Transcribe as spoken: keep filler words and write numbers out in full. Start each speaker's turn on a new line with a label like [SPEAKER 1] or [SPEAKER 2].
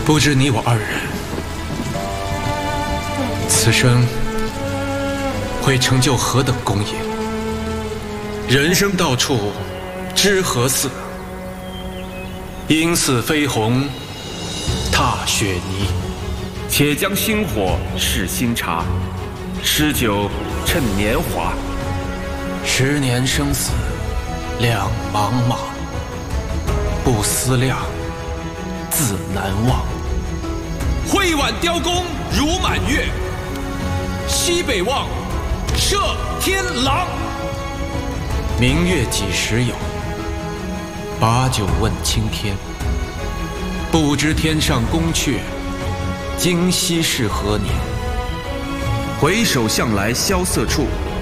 [SPEAKER 1] 不知你我二人此生会成就何等功业？人生到处知何似？应似飞鸿踏雪泥。
[SPEAKER 2] 且将新火试新茶，诗酒趁年华。
[SPEAKER 1] 十年生死两茫茫，不思量，自难忘。
[SPEAKER 3] 挥挽雕弓如满月，西北望，射天狼。
[SPEAKER 1] 明月几时有？把酒问青天。不知天上宫阙，今夕是何年？
[SPEAKER 2] 回首向来萧瑟处，